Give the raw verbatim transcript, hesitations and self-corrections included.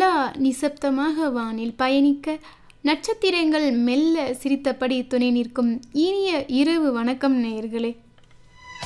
நிலா நிசப்தமாக வானில் பயணிக்க, நட்சத்திரங்கள் மெல்ல சிரித்தபடி துணை நிற்கும் இனிய இரவு வணக்கம் நேயர்களே.